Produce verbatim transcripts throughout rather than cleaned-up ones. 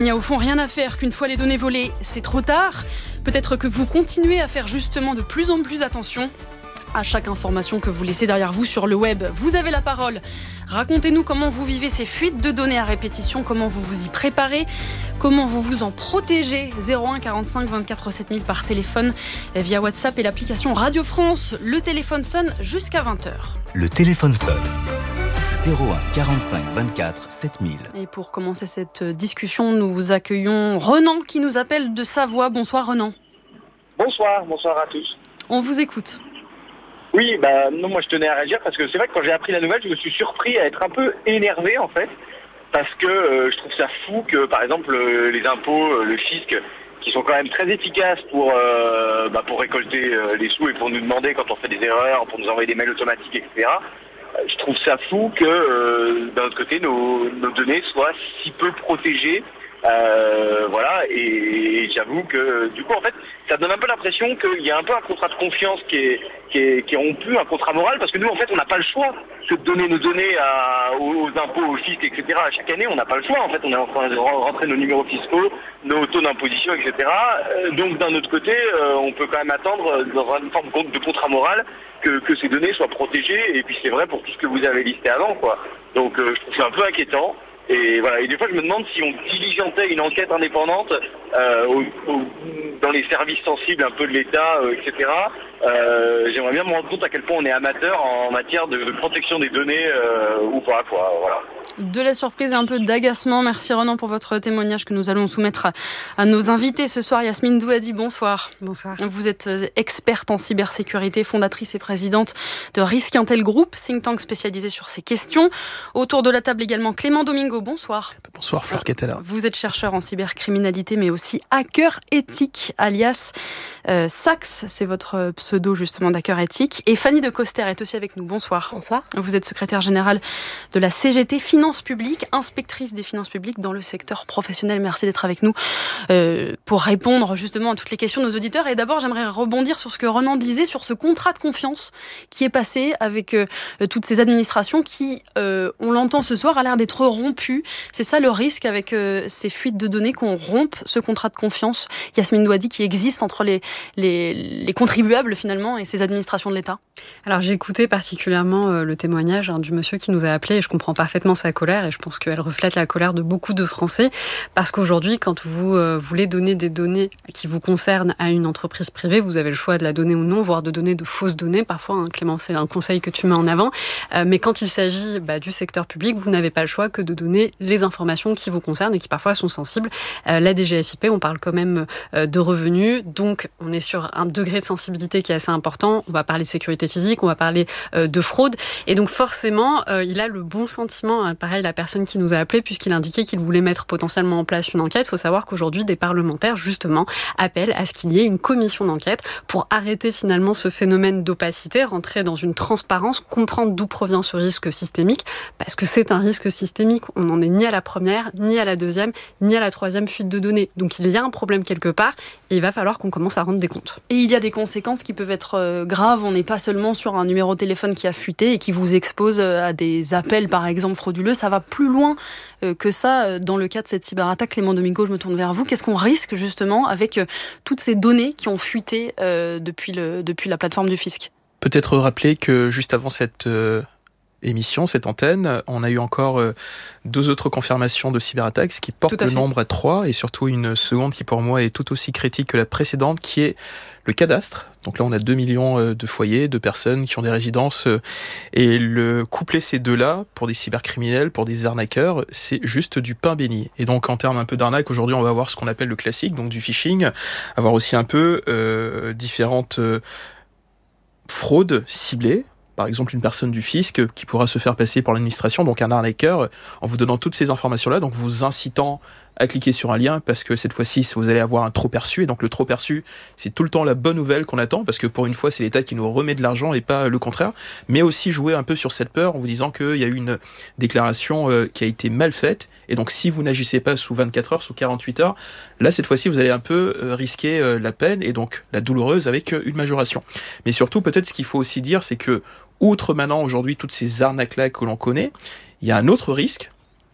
n'y a au fond rien à faire, qu'une fois les données volées, c'est trop tard. Peut-être que vous continuez à faire justement de plus en plus attention à chaque information que vous laissez derrière vous sur le web. Vous avez la parole. Racontez-nous comment vous vivez ces fuites de données à répétition, comment vous vous y préparez, comment vous vous en protégez. zéro un quarante-cinq vingt-quatre sept mille par téléphone, via WhatsApp et l'application Radio France. Le téléphone sonne jusqu'à vingt heures. Le téléphone sonne. zéro un quarante-cinq vingt-quatre sept mille. Et pour commencer cette discussion, nous accueillons Renan qui nous appelle de Savoie. Bonsoir Renan. Bonsoir, bonsoir à tous. On vous écoute. Oui, bah non, moi je tenais à réagir parce que c'est vrai que quand j'ai appris la nouvelle, je me suis surpris à être un peu énervé en fait, parce que euh, je trouve ça fou que par exemple euh, les impôts, euh, le fisc, qui sont quand même très efficaces pour euh, bah, pour récolter euh, les sous et pour nous demander quand on fait des erreurs, pour nous envoyer des mails automatiques, et cetera. Euh, je trouve ça fou que euh, d'un autre côté nos, nos données soient si peu protégées. Euh, voilà, et, et j'avoue que du coup en fait ça donne un peu l'impression qu'il y a un peu un contrat de confiance qui est, qui est, qui est rompu, un contrat moral, parce que nous en fait on n'a pas le choix que de donner nos données à, aux, aux impôts, au fisc, et cetera. Chaque année on n'a pas le choix, en fait on est en train de rentrer nos numéros fiscaux, nos taux d'imposition, et cetera. Euh, donc d'un autre côté euh, on peut quand même attendre dans une forme de contrat moral que, que ces données soient protégées, et puis c'est vrai pour tout ce que vous avez listé avant quoi. Donc euh, je trouve ça un peu inquiétant. Et voilà. Et des fois, je me demande si on diligentait une enquête indépendante euh, au, au, dans les services sensibles un peu de l'État, euh, et cetera. Euh, j'aimerais bien me rendre compte à quel point on est amateur en matière de, de protection des données euh, ou pas, quoi. Voilà. De la surprise et un peu d'agacement. Merci Renan pour votre témoignage que nous allons soumettre à, à nos invités ce soir. Yasmine Douadi, bonsoir. Bonsoir. Vous êtes experte en cybersécurité, fondatrice et présidente de Risk Intel Group, think tank spécialisé sur ces questions. Autour de la table également Clément Domingo, bonsoir. Bonsoir Fleur qui était là. Vous êtes chercheur en cybercriminalité mais aussi hacker éthique, alias euh, Sax, c'est votre pseudo justement d'hacker éthique. Et Fanny de Coster est aussi avec nous, bonsoir. Bonsoir. Vous êtes secrétaire générale de la C G T Finance publique, inspectrice des finances publiques dans le secteur professionnel. Merci d'être avec nous euh, pour répondre justement à toutes les questions de nos auditeurs. Et d'abord, j'aimerais rebondir sur ce que Renan disait, sur ce contrat de confiance qui est passé avec euh, toutes ces administrations qui, euh, on l'entend ce soir, a l'air d'être rompu. C'est ça le risque avec euh, ces fuites de données, qu'on rompe ce contrat de confiance, Yasmine Douadi, qui existe entre les, les, les contribuables finalement et ces administrations de l'État. Alors j'ai écouté particulièrement euh, le témoignage hein, du monsieur qui nous a appelé, et je comprends parfaitement sa colère, et je pense qu'elle reflète la colère de beaucoup de Français, parce qu'aujourd'hui quand vous euh, voulez donner des données qui vous concernent à une entreprise privée, vous avez le choix de la donner ou non, voire de donner de fausses données parfois, hein, Clément, c'est un conseil que tu mets en avant, euh, mais quand il s'agit bah, du secteur public, vous n'avez pas le choix que de donner les informations qui vous concernent et qui parfois sont sensibles. Euh, la D G F I P, on parle quand même euh, de revenus, donc on est sur un degré de sensibilité qui est assez important, on va parler de sécurité physique, on va parler euh, de fraude, et donc forcément euh, il a le bon sentiment, hein, pareil la personne qui nous a appelé, puisqu'il indiquait qu'il voulait mettre potentiellement en place une enquête. Il faut savoir qu'aujourd'hui des parlementaires justement appellent à ce qu'il y ait une commission d'enquête pour arrêter finalement ce phénomène d'opacité, rentrer dans une transparence, comprendre d'où provient ce risque systémique, parce que c'est un risque systémique, on n'en est ni à la première, ni à la deuxième, ni à la troisième fuite de données, donc il y a un problème quelque part et il va falloir qu'on commence à rendre des comptes. Et il y a des conséquences qui peuvent être euh, graves, on n'est pas seulement sur un numéro de téléphone qui a fuité et qui vous expose à des appels par exemple frauduleux, ça va plus loin que ça dans le cas de cette cyberattaque. Clément Domingo, je me tourne vers vous. Qu'est-ce qu'on risque justement avec toutes ces données qui ont fuité euh, depuis, le, depuis la plateforme du fisc ? Peut-être rappeler que juste avant cette euh, émission, cette antenne, on a eu encore euh, deux autres confirmations de cyberattaques, ce qui porte le nombre à trois, et surtout une seconde qui pour moi est tout aussi critique que la précédente, qui est le cadastre. Donc là, on a deux millions de foyers, de personnes qui ont des résidences. Et le coupler ces deux-là, pour des cybercriminels, pour des arnaqueurs, c'est juste du pain béni. Et donc, en termes un peu d'arnaque, aujourd'hui, on va avoir ce qu'on appelle le classique, donc du phishing, avoir aussi un peu euh, différentes euh, fraudes ciblées. Par exemple, une personne du fisc qui pourra se faire passer pour l'administration, donc un arnaqueur, en vous donnant toutes ces informations-là, donc vous incitant à cliquer sur un lien, parce que cette fois-ci, vous allez avoir un trop perçu, et donc le trop perçu, c'est tout le temps la bonne nouvelle qu'on attend, parce que pour une fois, c'est l'État qui nous remet de l'argent et pas le contraire, mais aussi jouer un peu sur cette peur en vous disant qu'il y a eu une déclaration euh, qui a été mal faite, et donc si vous n'agissez pas sous vingt-quatre heures, sous quarante-huit heures, là, cette fois-ci, vous allez un peu euh, risquer euh, la peine, et donc la douloureuse avec euh, une majoration. Mais surtout, peut-être ce qu'il faut aussi dire, c'est que, outre maintenant aujourd'hui toutes ces arnaques-là que l'on connaît, il y a un autre risque,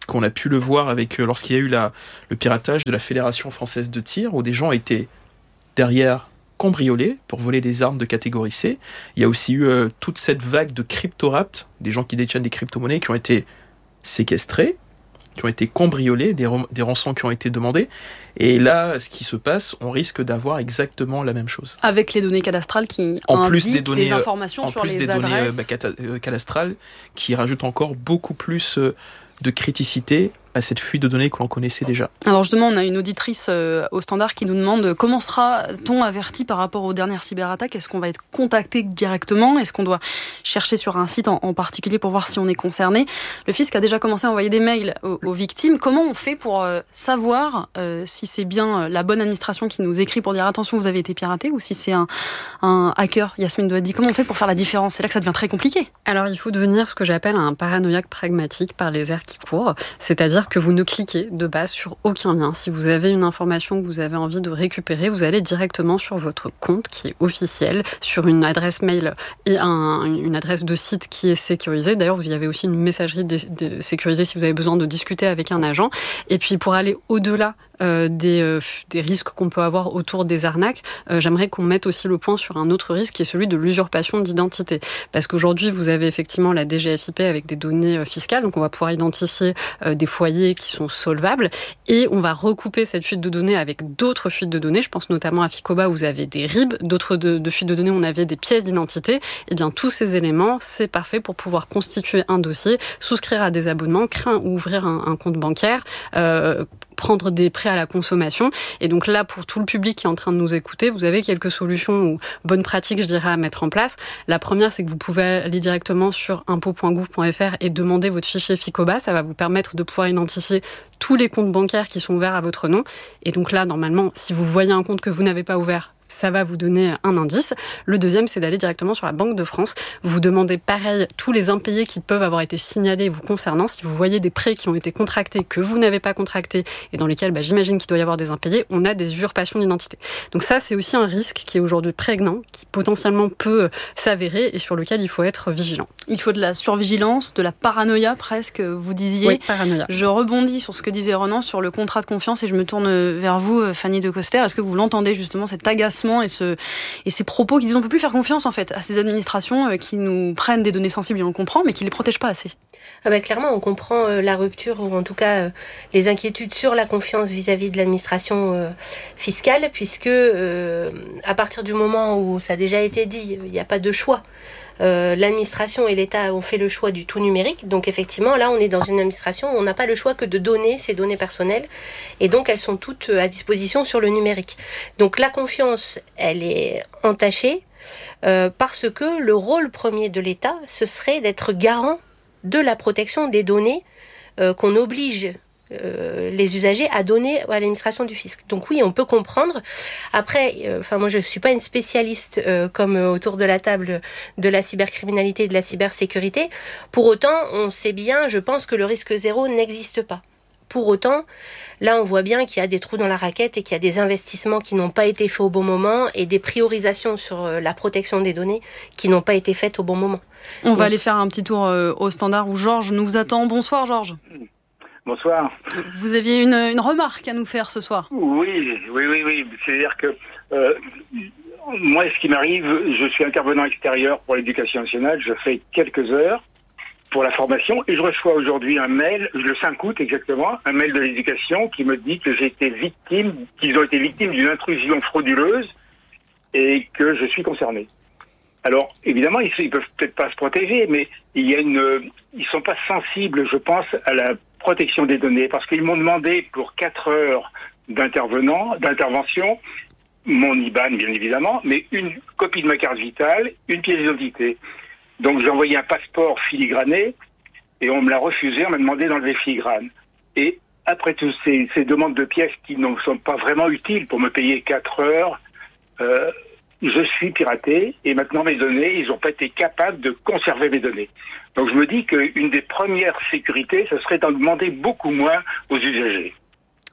qu'on a pu le voir avec euh, lorsqu'il y a eu la, le piratage de la Fédération française de tir, où des gens étaient derrière cambriolés pour voler des armes de catégorie C. Il y a aussi eu euh, toute cette vague de crypto-rapt, des gens qui détiennent des crypto-monnaies qui ont été séquestrés, qui ont été cambriolés, des, rom- des rançons qui ont été demandées. Et là, ce qui se passe, on risque d'avoir exactement la même chose. Avec les données cadastrales qui en indiquent plus des, données, des informations en sur plus les des adresses. données euh, bah, cata- euh, cadastrales qui rajoutent encore beaucoup plus euh, de criticité à cette fuite de données que l'on connaissait déjà. Alors justement, on a une auditrice euh, au Standard qui nous demande comment sera-t-on averti par rapport aux dernières cyberattaques ? Est-ce qu'on va être contacté directement ? Est-ce qu'on doit chercher sur un site en, en particulier pour voir si on est concerné ? Le fisc a déjà commencé à envoyer des mails aux, aux victimes. Comment on fait pour euh, savoir euh, si c'est bien la bonne administration qui nous écrit pour dire attention, vous avez été piraté, ou si c'est un, un hacker, Yasmine Douadi ? Comment on fait pour faire la différence ? C'est là que ça devient très compliqué. Alors il faut devenir ce que j'appelle un paranoïaque pragmatique par les airs qui courent, c'est-à-dire que vous ne cliquez de base sur aucun lien. Si vous avez une information que vous avez envie de récupérer, vous allez directement sur votre compte qui est officiel, sur une adresse mail et un, une adresse de site qui est sécurisée. D'ailleurs, vous y avez aussi une messagerie dé- dé- sécurisée si vous avez besoin de discuter avec un agent. Et puis pour aller au-delà Euh, des, euh, des risques qu'on peut avoir autour des arnaques, euh, j'aimerais qu'on mette aussi le point sur un autre risque qui est celui de l'usurpation d'identité. Parce qu'aujourd'hui, vous avez effectivement la D G F I P avec des données euh, fiscales, donc on va pouvoir identifier euh, des foyers qui sont solvables, et on va recouper cette fuite de données avec d'autres fuites de données. Je pense notamment à Ficoba où vous avez des R I B, d'autres de, de fuites de données où on avait des pièces d'identité. Et bien tous ces éléments, c'est parfait pour pouvoir constituer un dossier, souscrire à des abonnements, créer ou ouvrir un, un compte bancaire, euh, prendre des prêts à la consommation. Et donc là, pour tout le public qui est en train de nous écouter, vous avez quelques solutions ou bonnes pratiques, je dirais, à mettre en place. La première, c'est que vous pouvez aller directement sur impôt point gouv point f r et demander votre fichier Ficoba. Ça va vous permettre de pouvoir identifier tous les comptes bancaires qui sont ouverts à votre nom. Et donc là, normalement, si vous voyez un compte que vous n'avez pas ouvert, ça va vous donner un indice. Le deuxième, c'est d'aller directement sur la Banque de France. Vous demandez pareil tous les impayés qui peuvent avoir été signalés vous concernant. Si vous voyez des prêts qui ont été contractés, que vous n'avez pas contractés et dans lesquels bah, j'imagine qu'il doit y avoir des impayés, on a des usurpations d'identité. Donc ça, c'est aussi un risque qui est aujourd'hui prégnant, qui potentiellement peut s'avérer et sur lequel il faut être vigilant. Il faut de la survigilance, de la paranoïa presque, vous disiez. Oui, paranoïa. Je rebondis sur ce que disait Ronan sur le contrat de confiance et je me tourne vers vous, Fanny de Coster. Est-ce que vous l'entendez justement, cet agacement et, ce, et ces propos qui disent on ne peut plus faire confiance en fait à ces administrations qui nous prennent des données sensibles et on le comprend, mais qui ne les protègent pas assez? Ah bah clairement, on comprend euh, la rupture ou en tout cas euh, les inquiétudes sur la confiance vis-à-vis de l'administration euh, fiscale, puisque euh, à partir du moment où ça a déjà été dit, il n'y a pas de choix. Euh, l'administration et l'État ont fait le choix du tout numérique, donc effectivement là on est dans une administration où on n'a pas le choix que de donner ces données personnelles et donc elles sont toutes à disposition sur le numérique. Donc la confiance elle est entachée euh, parce que le rôle premier de l'État ce serait d'être garant de la protection des données euh, qu'on oblige Euh, les usagers à donner à l'administration du fisc. Donc oui, on peut comprendre. Après, enfin euh, moi je suis pas une spécialiste euh, comme euh, autour de la table de la cybercriminalité et de la cybersécurité. Pour autant, on sait bien, je pense que le risque zéro n'existe pas. Pour autant, là on voit bien qu'il y a des trous dans la raquette et qu'il y a des investissements qui n'ont pas été faits au bon moment et des priorisations sur euh, la protection des données qui n'ont pas été faites au bon moment. On Donc, va aller faire un petit tour euh, au Standard où Georges nous attend. Bonsoir Georges. Bonsoir. Vous aviez une, une remarque à nous faire ce soir. Oui, oui, oui, oui. C'est-à-dire que euh, moi, ce qui m'arrive, je suis intervenant extérieur pour l'éducation nationale, je fais quelques heures pour la formation et je reçois aujourd'hui un mail, le cinq août exactement, un mail de l'éducation qui me dit que j'ai été victime, qu'ils ont été victimes d'une intrusion frauduleuse et que je suis concerné. Alors, évidemment, ils ne peuvent peut-être pas se protéger, mais il y a une, ils sont pas sensibles, je pense, à la protection des données, parce qu'ils m'ont demandé pour quatre heures d'intervenant, d'intervention, mon I B A N bien évidemment, mais une copie de ma carte vitale, une pièce d'identité. Donc j'ai envoyé un passeport filigrané et on me l'a refusé, on m'a demandé d'enlever filigrane. Et après toutes ces, ces demandes de pièces qui ne sont pas vraiment utiles pour me payer quatre heures, euh, je suis piraté et maintenant mes données, ils n'ont pas été capables de conserver mes données. Donc je me dis qu'une des premières sécurités, ce serait d'en demander beaucoup moins aux usagers.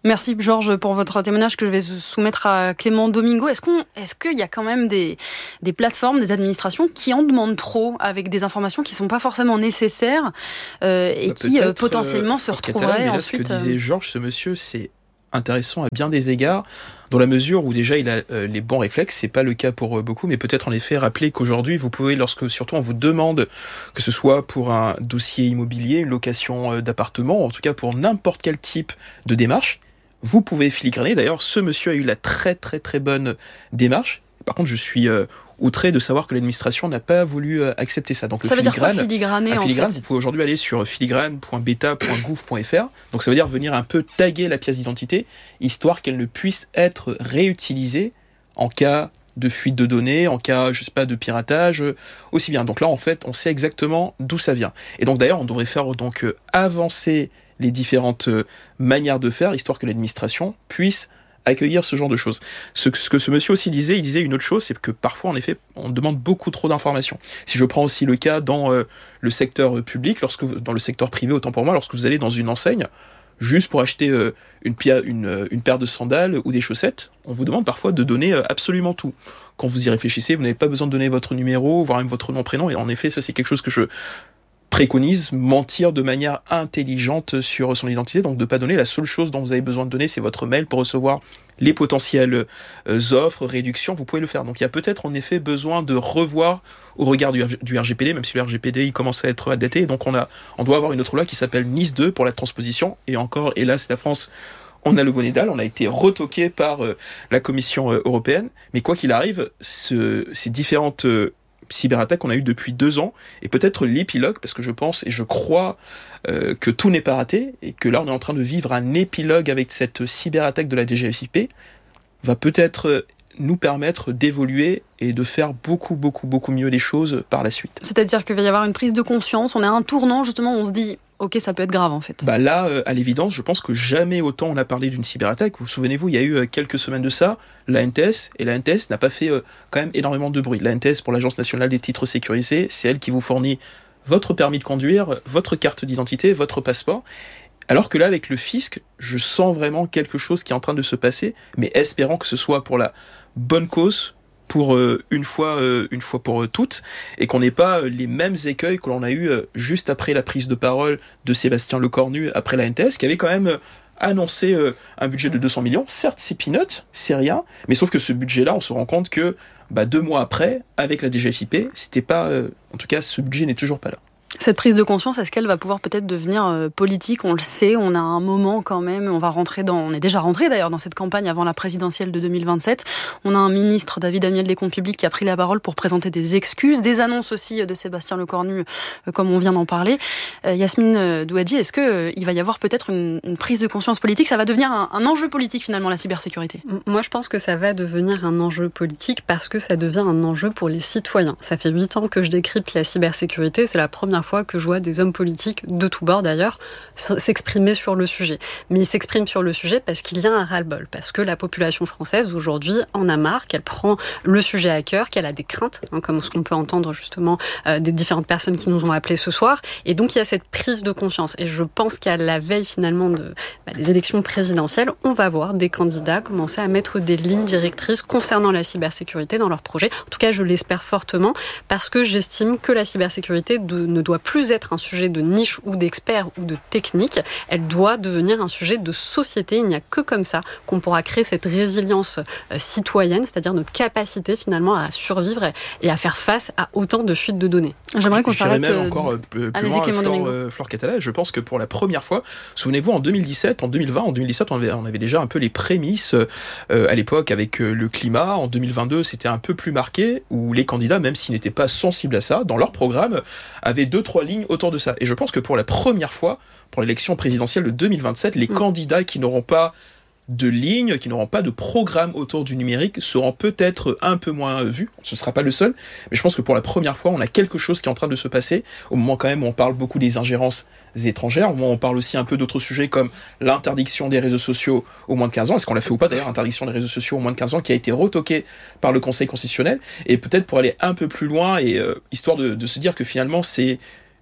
Merci Georges pour votre témoignage que je vais soumettre à Clément Domingo. Est-ce qu'on, est-ce qu'il y a quand même des, des plateformes, des administrations qui en demandent trop avec des informations qui ne sont pas forcément nécessaires euh, et bah, qui euh, potentiellement euh, se retrouveraient là, ensuite... Ce que disait Georges, ce monsieur, c'est intéressant à bien des égards, dans la mesure où déjà il a euh, les bons réflexes, c'est pas le cas pour euh, beaucoup, mais peut-être en effet rappeler qu'aujourd'hui vous pouvez, lorsque surtout on vous demande, que ce soit pour un dossier immobilier, une location euh, d'appartement, en tout cas pour n'importe quel type de démarche, vous pouvez filigraner. D'ailleurs, ce monsieur a eu la très très très bonne démarche. Par contre, je suis euh, outré de savoir que l'administration n'a pas voulu euh, accepter ça. Donc, ça le veut filigrane, dire quoi filigraner en filigrane, fait ? Vous pouvez aujourd'hui aller sur filigrane point beta point gouv point f r. Donc ça veut dire venir un peu taguer la pièce d'identité, histoire qu'elle ne puisse être réutilisée en cas de fuite de données, en cas, je sais pas, de piratage, euh, aussi bien. Donc là, en fait, on sait exactement d'où ça vient. Et donc d'ailleurs, on devrait faire donc euh, avancer les différentes euh, manières de faire, histoire que l'administration puisse accueillir ce genre de choses. Ce, ce que ce monsieur aussi disait, il disait une autre chose, c'est que parfois, en effet, on demande beaucoup trop d'informations. Si je prends aussi le cas dans euh, le secteur euh, public, lorsque vous, dans le secteur privé, autant pour moi, lorsque vous allez dans une enseigne, juste pour acheter euh, une, une, une paire de sandales ou des chaussettes, on vous demande parfois de donner euh, absolument tout. Quand vous y réfléchissez, vous n'avez pas besoin de donner votre numéro, voire même votre nom, prénom, et en effet, ça c'est quelque chose que je préconise, mentir de manière intelligente sur son identité, donc de ne pas donner. La seule chose dont vous avez besoin de donner, c'est votre mail pour recevoir les potentielles euh, offres, réductions, vous pouvez le faire. Donc il y a peut-être en effet besoin de revoir au regard du, du R G P D, même si le R G P D il commence à être daté, donc on, a, on doit avoir une autre loi qui s'appelle Nice deux pour la transposition, et encore, hélas, la France, on a le bonnet d'âne, on a été retoqué par euh, la Commission euh, européenne, mais quoi qu'il arrive, ce, ces différentes... Euh, cyberattaques qu'on a eu depuis deux ans, et peut-être l'épilogue, parce que je pense et je crois euh, que tout n'est pas raté, et que là on est en train de vivre un épilogue avec cette cyberattaque de la D G S I P, va peut-être nous permettre d'évoluer et de faire beaucoup, beaucoup, beaucoup mieux les choses par la suite. C'est-à-dire qu'il va y avoir une prise de conscience, on est à un tournant justement, on se dit... Ok, ça peut être grave en fait. Bah là, euh, à l'évidence, je pense que jamais autant on a parlé d'une cyberattaque. Vous vous souvenez-vous, il y a eu euh, quelques semaines de ça, l'A N T S, et l'A N T S n'a pas fait euh, quand même énormément de bruit. L'A N T S, pour l'Agence nationale des titres sécurisés, c'est elle qui vous fournit votre permis de conduire, votre carte d'identité, votre passeport. Alors que là, avec le fisc, je sens vraiment quelque chose qui est en train de se passer, mais espérant que ce soit pour la bonne cause, pour euh, une fois euh, une fois pour euh, toutes, et qu'on n'ait pas euh, les mêmes écueils que l'on a eu euh, juste après la prise de parole de Sébastien Lecornu après la N T S, qui avait quand même euh, annoncé euh, un budget de deux cents millions. Certes, c'est peanut, c'est rien, mais sauf que ce budget-là, on se rend compte que bah, deux mois après, avec la D G S I P, c'était pas, euh, en tout cas, ce budget n'est toujours pas là. Cette prise de conscience, est-ce qu'elle va pouvoir peut-être devenir euh, politique ? On le sait, on a un moment quand même, on va rentrer dans, on est déjà rentré d'ailleurs dans cette campagne avant la présidentielle de deux mille vingt-sept. On a un ministre, David Amiel des Comptes Publics, qui a pris la parole pour présenter des excuses, des annonces aussi de Sébastien Lecornu, euh, comme on vient d'en parler. Euh, Yasmine Douadi, est-ce qu'il euh, va y avoir peut-être une, une prise de conscience politique ? Ça va devenir un, un enjeu politique finalement, la cybersécurité ? Moi, je pense que ça va devenir un enjeu politique parce que ça devient un enjeu pour les citoyens. Ça fait huit ans que je décrypte la cybersécurité, c'est la première fois que je vois des hommes politiques, de tous bords d'ailleurs, s'exprimer sur le sujet. Mais ils s'expriment sur le sujet parce qu'il y a un ras-le-bol, parce que la population française aujourd'hui en a marre, qu'elle prend le sujet à cœur, qu'elle a des craintes, hein, comme ce qu'on peut entendre justement euh, des différentes personnes qui nous ont appelés ce soir. Et donc il y a cette prise de conscience. Et je pense qu'à la veille finalement de, bah, des élections présidentielles, on va voir des candidats commencer à mettre des lignes directrices concernant la cybersécurité dans leurs projets. En tout cas, je l'espère fortement, parce que j'estime que la cybersécurité de, ne doit plus être un sujet de niche ou d'expert ou de technique, elle doit devenir un sujet de société. Il n'y a que comme ça qu'on pourra créer cette résilience euh, citoyenne, c'est-à-dire notre capacité finalement à survivre et, et à faire face à autant de fuites de données. J'aimerais qu'on je dirais s'arrête... même encore euh, plus loin, Flore, euh, Flore Catala, je pense que pour la première fois, souvenez-vous, en deux mille dix-sept, en deux mille vingt, en deux mille dix-sept, on avait, on avait déjà un peu les prémices euh, à l'époque avec euh, le climat. En deux mille vingt-deux, c'était un peu plus marqué, où les candidats, même s'ils n'étaient pas sensibles à ça, dans leur programme, avaient deux, trois lignes autour de ça. Et je pense que pour la première fois, pour l'élection présidentielle de deux mille vingt-sept, les mmh. candidats qui n'auront pas de lignes, qui n'auront pas de programme autour du numérique, seront peut-être un peu moins vus. Ce ne sera pas le seul, mais je pense que pour la première fois, on a quelque chose qui est en train de se passer, au moment quand même où on parle beaucoup des ingérences étrangères, au moment où on parle aussi un peu d'autres sujets comme l'interdiction des réseaux sociaux au moins de quinze ans. Est-ce qu'on l'a fait ou pas d'ailleurs, interdiction des réseaux sociaux au moins de quinze ans, qui a été retoquée par le Conseil constitutionnel, et peut-être pour aller un peu plus loin, et euh, histoire de, de se dire que finalement c'est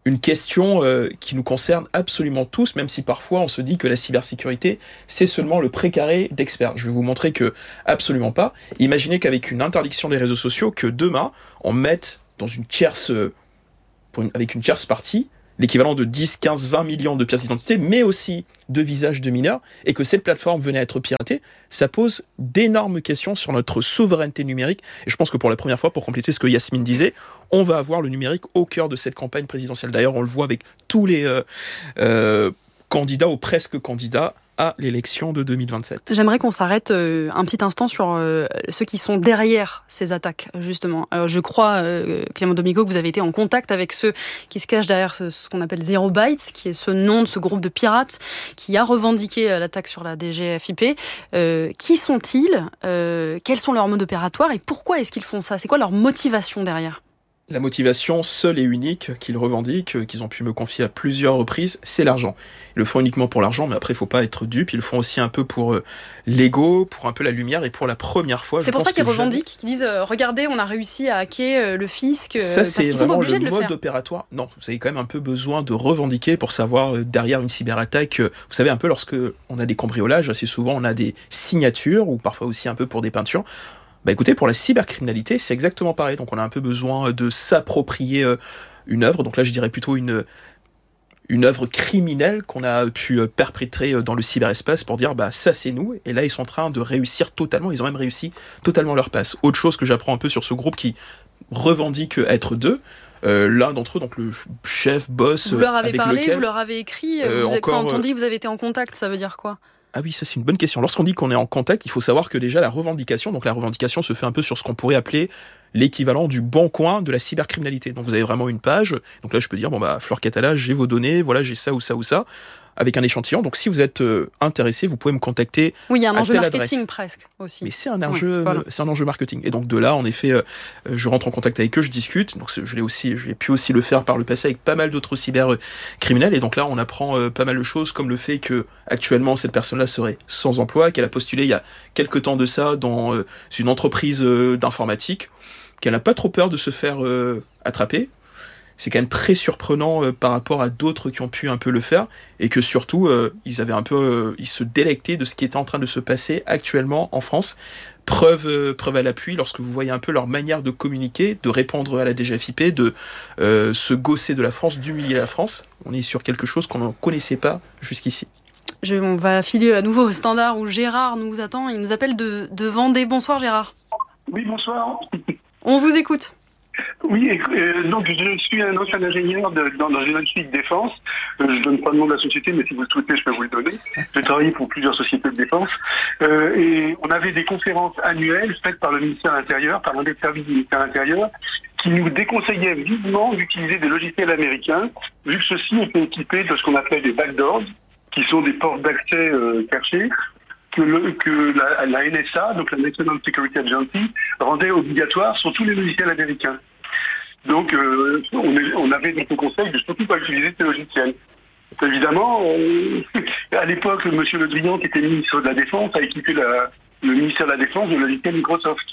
une question euh, qui nous concerne absolument tous, même si parfois on se dit que la cybersécurité, c'est seulement le précaré d'experts. Je vais vous montrer que absolument pas. Imaginez qu'avec une interdiction des réseaux sociaux, que demain, on mette dans une tierce, pour une, avec une tierce partie, l'équivalent de dix, quinze, vingt millions de pièces d'identité, mais aussi de visages de mineurs, et que cette plateforme venait à être piratée, ça pose d'énormes questions sur notre souveraineté numérique. Et je pense que pour la première fois, pour compléter ce que Yasmine disait, on va avoir le numérique au cœur de cette campagne présidentielle. D'ailleurs, on le voit avec tous les euh, euh, candidats ou presque candidats à l'élection de deux mille vingt-sept. J'aimerais qu'on s'arrête euh, un petit instant sur euh, ceux qui sont derrière ces attaques, justement. Alors, je crois, euh, Clément Domingo, que vous avez été en contact avec ceux qui se cachent derrière ce, ce qu'on appelle Zero Bytes, qui est ce nom de ce groupe de pirates qui a revendiqué euh, l'attaque sur la D G F I P. Euh, qui sont-ils euh, Quels sont leurs modes opératoires et pourquoi est-ce qu'ils font ça? C'est quoi leur motivation derrière? La motivation seule et unique qu'ils revendiquent, qu'ils ont pu me confier à plusieurs reprises, c'est l'argent. Ils le font uniquement pour l'argent, mais après, il ne faut pas être dupe. Ils le font aussi un peu pour euh, l'ego, pour un peu la lumière, et pour la première fois... C'est pour ça qu'ils revendiquent, jamais... qu'ils disent euh, « Regardez, on a réussi à hacker euh, le fisc. Euh, » Ça, c'est parce vraiment sont obligés le de mode le faire. opératoire. Non, vous avez quand même un peu besoin de revendiquer pour savoir, euh, derrière une cyberattaque, euh, vous savez, un peu lorsque on a des cambriolages, assez souvent, on a des signatures, ou parfois aussi un peu pour des peintures. Bah écoutez, pour la cybercriminalité, c'est exactement pareil. Donc on a un peu besoin de s'approprier euh, une œuvre. Donc là, je dirais plutôt une, une œuvre criminelle qu'on a pu euh, perpétrer dans le cyberespace pour dire, bah ça c'est nous. Et là, ils sont en train de réussir totalement. Ils ont même réussi totalement leur passe. Autre chose que j'apprends un peu sur ce groupe qui revendique être deux. Euh, l'un d'entre eux, donc le chef, boss... Vous leur avez avec parlé, lequel, vous leur avez écrit. euh, vous êtes, encore, quand on dit que vous avez été en contact, ça veut dire quoi? Ah oui, ça c'est une bonne question. Lorsqu'on dit qu'on est en contact, il faut savoir que déjà la revendication, donc la revendication se fait un peu sur ce qu'on pourrait appeler l'équivalent du bon coin de la cybercriminalité. Donc vous avez vraiment une page, donc là je peux dire, bon bah Flore Catala, j'ai vos données, voilà j'ai ça ou ça ou ça, avec un échantillon. Donc si vous êtes euh, intéressé, vous pouvez me contacter. Oui, il y a un à enjeu telle marketing adresse. presque aussi. Mais c'est un enjeu, oui, voilà. c'est un enjeu marketing. Et donc de là, en effet, euh, je rentre en contact avec eux, je discute. Donc je l'ai aussi, j'ai pu aussi le faire par le passé avec pas mal d'autres cybercriminels. Et donc là, on apprend euh, pas mal de choses, comme le fait que actuellement cette personne-là serait sans emploi, qu'elle a postulé il y a quelques temps de ça dans euh, une entreprise euh, d'informatique, qu'elle n'a pas trop peur de se faire euh, attraper. C'est quand même très surprenant euh, par rapport à d'autres qui ont pu un peu le faire, et que surtout, euh, ils avaient un peu, euh, ils se délectaient de ce qui était en train de se passer actuellement en France. Preuve, euh, preuve à l'appui, lorsque vous voyez un peu leur manière de communiquer, de répondre à la D G F I P, de euh, se gausser de la France, d'humilier la France. On est sur quelque chose qu'on ne connaissait pas jusqu'ici. Je, on va filer à nouveau au standard où Gérard nous attend. Il nous appelle de, de Vendée. Bonsoir Gérard. Oui, bonsoir. On vous écoute. Oui, euh, donc je suis un ancien ingénieur de, dans, dans une industrie de défense. Euh, je ne donne pas le nom de la société, mais si vous le souhaitez, je peux vous le donner. J'ai travaillé pour plusieurs sociétés de défense. Euh, et on avait des conférences annuelles faites par le ministère de l'Intérieur, par un des services du ministère de l'Intérieur, qui nous déconseillait vivement d'utiliser des logiciels américains, vu que ceux-ci étaient équipés de ce qu'on appelait des backdoors, qui sont des portes d'accès euh, cachées, que, le, que la, la N S A, donc la National Security Agency, rendait obligatoire sur tous les logiciels américains. Donc, euh, on, est, on avait donc le conseil de surtout pas utiliser ces logiciels. Évidemment, euh, à l'époque, M. Le Drian, qui était ministre de la Défense, a équipé la, le ministère de la Défense de logiciel Microsoft.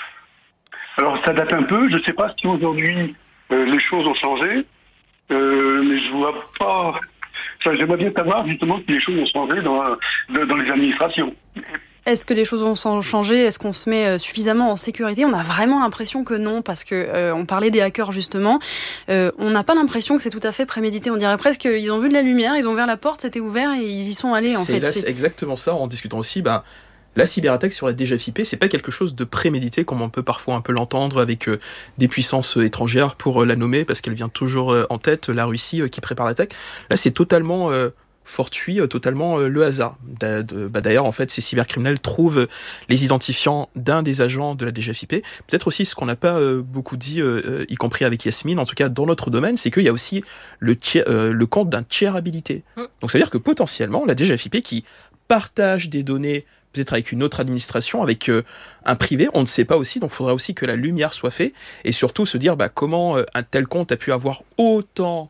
Alors, ça date un peu. Je ne sais pas si aujourd'hui euh, les choses ont changé, euh, mais je vois pas. Enfin, j'aimerais bien savoir justement si les choses ont changé dans, dans les administrations. Est-ce que les choses ont changé? Est-ce qu'on se met suffisamment en sécurité? On a vraiment l'impression que non, parce que euh, on parlait des hackers justement. Euh, on n'a pas l'impression que c'est tout à fait prémédité. On dirait presque qu'ils ont vu de la lumière, ils ont ouvert la porte, c'était ouvert et ils y sont allés. En c'est fait, là, c'est... c'est exactement ça. En discutant aussi, bah, la cyberattaque sur la D G F I P, c'est pas quelque chose de prémédité comme on peut parfois un peu l'entendre avec euh, des puissances euh, étrangères pour euh, la nommer, parce qu'elle vient toujours euh, en tête, la Russie euh, qui prépare l'attaque. Là, c'est totalement euh, fortuit, euh, totalement euh, le hasard. D'a, de, bah, d'ailleurs, en fait, ces cybercriminels trouvent euh, les identifiants d'un des agents de la D G F I P. Peut-être aussi ce qu'on n'a pas euh, beaucoup dit, euh, y compris avec Yasmine, en tout cas dans notre domaine, c'est qu'il y a aussi le, tiers, euh, le compte d'un tiers habilité. Mmh. Donc, ça veut dire que potentiellement, la D G F I P qui partage des données peut-être avec une autre administration, avec euh, un privé, on ne sait pas aussi, donc il faudra aussi que la lumière soit faite, et surtout se dire bah, comment euh, un tel compte a pu avoir autant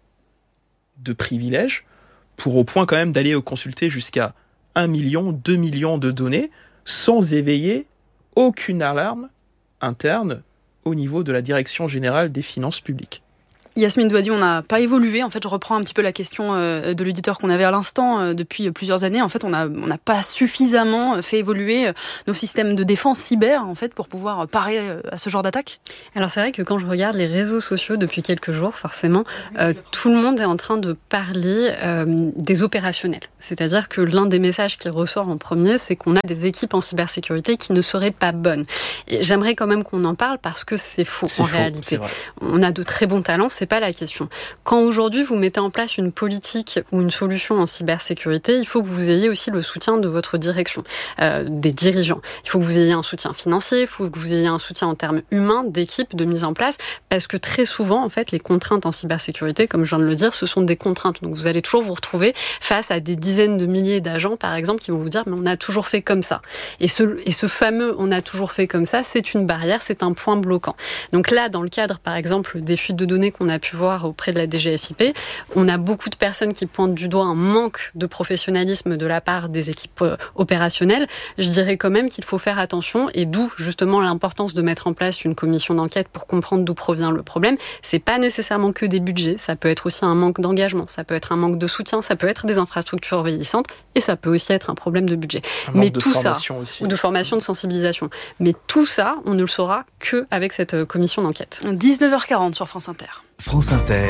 de privilèges, pour au point quand même d'aller consulter jusqu'à un million, deux millions de données, sans éveiller aucune alarme interne au niveau de la Direction Générale des Finances Publiques. Yasmine Douadi, on n'a pas évolué. En fait, je reprends un petit peu la question de l'auditeur qu'on avait à l'instant. Depuis plusieurs années, en fait, on n'a on n'a pas suffisamment fait évoluer nos systèmes de défense cyber, en fait, pour pouvoir parer à ce genre d'attaque. Alors, c'est vrai que quand je regarde les réseaux sociaux depuis quelques jours, forcément, euh, tout le monde est en train de parler euh, des opérationnels. C'est-à-dire que l'un des messages qui ressort en premier, c'est qu'on a des équipes en cybersécurité qui ne seraient pas bonnes. Et j'aimerais quand même qu'on en parle parce que c'est faux c'est en faux, réalité. On a de très bons talents, c'est pas la question. Quand aujourd'hui vous mettez en place une politique ou une solution en cybersécurité, il faut que vous ayez aussi le soutien de votre direction, euh, des dirigeants. Il faut que vous ayez un soutien financier, il faut que vous ayez un soutien en termes humains, d'équipe, de mise en place, parce que très souvent, en fait, les contraintes en cybersécurité, comme je viens de le dire, ce sont des contraintes. Donc vous allez toujours vous retrouver face à des dizaines de milliers d'agents, par exemple, qui vont vous dire « mais on a toujours fait comme ça ». Et ce, et ce fameux « on a toujours fait comme ça », c'est une barrière, c'est un point bloquant. Donc là, dans le cadre, par exemple, des fuites de données qu'on a pu voir auprès de la D G F I P, on a beaucoup de personnes qui pointent du doigt un manque de professionnalisme de la part des équipes opérationnelles. Je dirais quand même qu'il faut faire attention, et d'où justement l'importance de mettre en place une commission d'enquête pour comprendre d'où provient le problème. C'est pas nécessairement que des budgets, ça peut être aussi un manque d'engagement, ça peut être un manque de soutien, ça peut être des infrastructures vieillissantes, et ça peut aussi être un problème de budget. Un manque Mais de tout formation ça, aussi. ou de formation, de sensibilisation. Mais tout ça, on ne le saura qu'avec cette commission d'enquête. dix-neuf heures quarante sur France Inter. France Inter,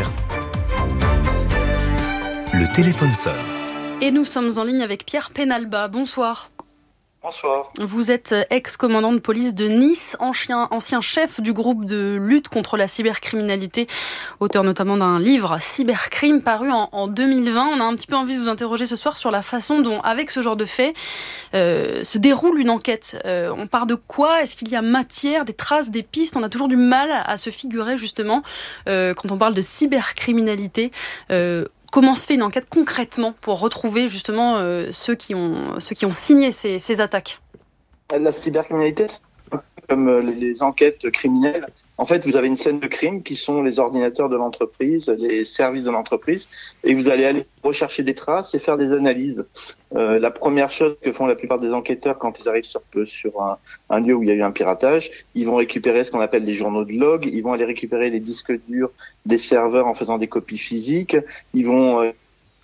le téléphone sonne. Et nous sommes en ligne avec Pierre Penalba. Bonsoir. Bonsoir. Vous êtes ex-commandant de police de Nice, ancien, ancien chef du groupe de lutte contre la cybercriminalité, auteur notamment d'un livre Cybercrime paru en, en deux mille vingt. On a un petit peu envie de vous interroger ce soir sur la façon dont, avec ce genre de faits, euh, se déroule une enquête. Euh, on part de quoi ? Est-ce qu'il y a matière, des traces, des pistes ? On a toujours du mal à se figurer justement, euh, quand on parle de cybercriminalité, euh, comment se fait une enquête concrètement pour retrouver justement euh, ceux, qui ont, ceux qui ont signé ces, ces attaques ? La cybercriminalité, c'est comme les, les enquêtes criminelles. En fait, vous avez une scène de crime qui sont les ordinateurs de l'entreprise, les services de l'entreprise, et vous allez aller rechercher des traces et faire des analyses. Euh, la première chose que font la plupart des enquêteurs quand ils arrivent sur, sur un, un lieu où il y a eu un piratage, ils vont récupérer ce qu'on appelle des journaux de log, ils vont aller récupérer les disques durs des serveurs en faisant des copies physiques, ils vont... Euh,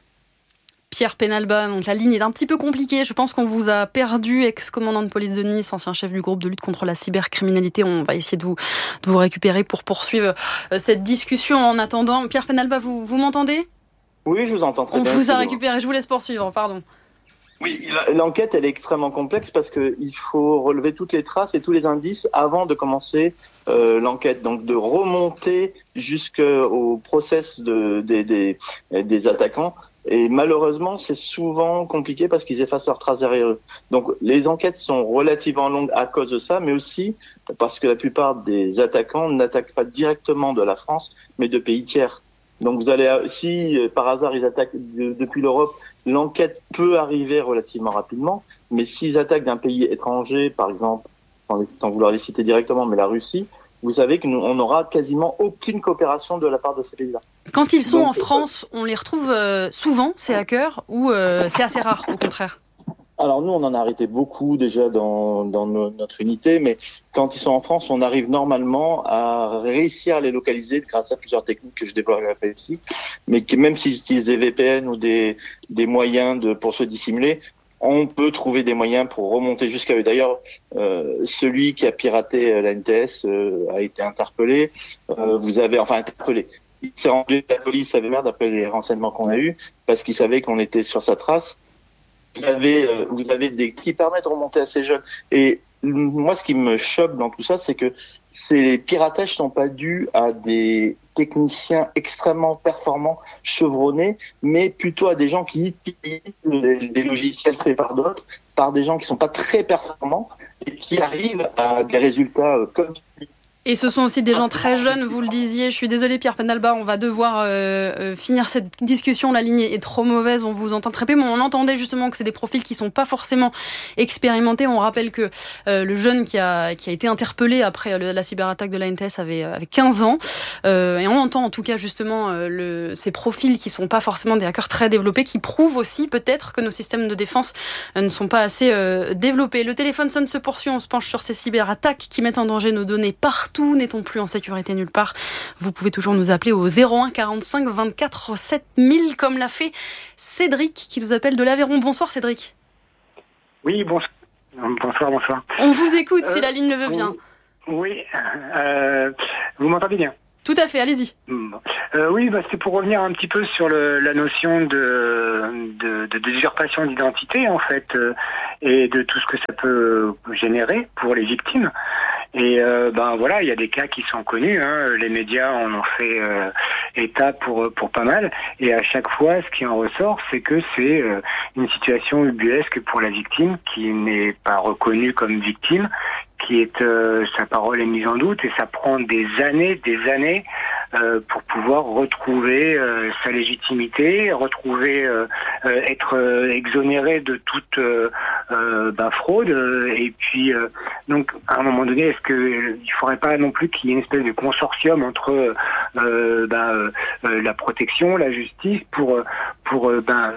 Pierre Penalba, donc la ligne est un petit peu compliquée. Je pense qu'on vous a perdu, ex-commandant de police de Nice, ancien chef du groupe de lutte contre la cybercriminalité. On va essayer de vous, de vous récupérer pour poursuivre cette discussion. En attendant, Pierre Penalba, vous, vous m'entendez ? Oui, je vous entends très On bien. On vous a récupéré, je vous laisse poursuivre, pardon. Oui, l'enquête, elle est extrêmement complexe parce qu'il faut relever toutes les traces et tous les indices avant de commencer euh, l'enquête. Donc, de remonter jusqu'au process de, des, des, des attaquants. Et malheureusement, c'est souvent compliqué parce qu'ils effacent leurs traces derrière eux. Donc, les enquêtes sont relativement longues à cause de ça, mais aussi parce que la plupart des attaquants n'attaquent pas directement de la France, mais de pays tiers. Donc, vous allez, si par hasard ils attaquent de, depuis l'Europe, l'enquête peut arriver relativement rapidement. Mais s'ils attaquent d'un pays étranger, par exemple, sans vouloir les citer directement, mais la Russie, vous savez qu'on n'aura quasiment aucune coopération de la part de ces pays-là. Quand ils sont Donc, en France, on les retrouve euh, souvent, ces hackers, ou euh, c'est assez rare, au contraire ? Alors nous, on en a arrêté beaucoup déjà dans, dans no, notre unité, mais quand ils sont en France, on arrive normalement à réussir à les localiser grâce à plusieurs techniques que je développerai pas ici, mais que même s'ils utilisent des V P N ou des, des moyens de, pour se dissimuler, on peut trouver des moyens pour remonter jusqu'à eux. D'ailleurs, euh, celui qui a piraté la N T S euh, a été interpellé. Euh, vous avez, enfin interpellé. Il s'est rendu à la police avait merde d'après les renseignements qu'on a eus, parce qu'il savait qu'on était sur sa trace. Vous avez, euh, vous avez des qui permettent de remonter assez jeunes. Et moi, ce qui me choque dans tout ça, c'est que ces piratages sont pas dus à des techniciens extrêmement performants, chevronnés, mais plutôt à des gens qui utilisent des logiciels faits par d'autres, par des gens qui sont pas très performants et qui arrivent à des résultats comme Et ce sont aussi des gens très jeunes, vous le disiez. Je suis désolée, Pierre Penalba, on va devoir euh, euh, finir cette discussion. La ligne est trop mauvaise, on vous entend très peu, mais on entendait justement que c'est des profils qui sont pas forcément expérimentés. On rappelle que euh, le jeune qui a qui a été interpellé après le, la cyberattaque de la N T S avait, avait quinze ans. Euh, et on entend en tout cas justement euh, le, ces profils qui sont pas forcément des hackers très développés, qui prouvent aussi peut-être que nos systèmes de défense euh, ne sont pas assez euh, développés. Le téléphone sonne, se poursuit, on se penche sur ces cyberattaques qui mettent en danger nos données partout partout, n'est-on plus en sécurité nulle part? Vous pouvez toujours nous appeler au zéro un quarante-cinq vingt-quatre sept mille comme l'a fait Cédric qui nous appelle de l'Aveyron. Bonsoir Cédric. Oui, bonsoir. Bonsoir, bonsoir. On vous écoute euh, si la ligne le veut oui, bien. Oui, euh, vous m'entendez bien? Tout à fait, allez-y. Euh, oui, bah, c'est pour revenir un petit peu sur le, la notion de, de, de d'usurpation d'identité, en fait, euh, et de tout ce que ça peut générer pour les victimes. Et euh, ben voilà, il y a des cas qui sont connus, hein, les médias en ont fait euh, état pour pour pas mal, et à chaque fois, ce qui en ressort, c'est que c'est euh, une situation ubuesque pour la victime qui n'est pas reconnue comme victime, qui est euh, sa parole est mise en doute, et ça prend des années, des années euh, pour pouvoir retrouver euh, sa légitimité, retrouver euh, euh, être euh, exonéré de toute euh, euh, ben, fraude, euh, et puis euh, donc à un moment donné, est-ce que euh, il faudrait pas non plus qu'il y ait une espèce de consortium entre euh, ben, euh, la protection, la justice pour pour euh, ben